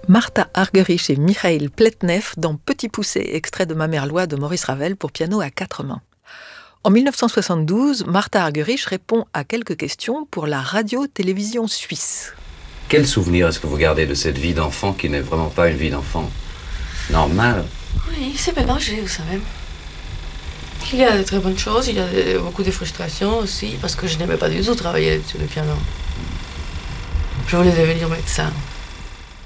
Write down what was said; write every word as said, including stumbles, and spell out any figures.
Martha Argerich et Mikhail Pletnev dans Petit Poucet, extrait de Ma Merlois de Maurice Ravel pour piano à quatre mains. En mille neuf cent soixante-douze, Martha Argerich répond à quelques questions pour la radio-télévision suisse. Quel souvenir est-ce que vous gardez de cette vie d'enfant qui n'est vraiment pas une vie d'enfant normale? Oui, c'est mélangé, vous savez. Il y a de très bonnes choses, il y a beaucoup de frustrations aussi, parce que je n'aimais pas du tout travailler sur le piano. Je voulais devenir médecin.